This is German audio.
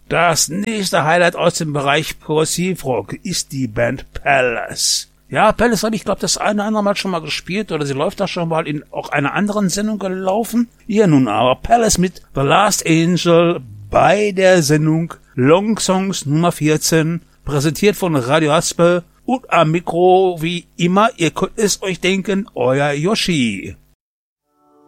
Das nächste Highlight aus dem Bereich Progressivrock ist die Band Palace. Ja, Palace habe ich, glaube das eine oder andere Mal schon mal gespielt oder sie läuft da schon mal in auch einer anderen Sendung gelaufen. Hier nun aber Palace mit The Last Angel bei der Sendung Long Songs Nummer 14, präsentiert von Radio Haspel und am Mikro wie immer, ihr könnt es euch denken, euer Yoshi.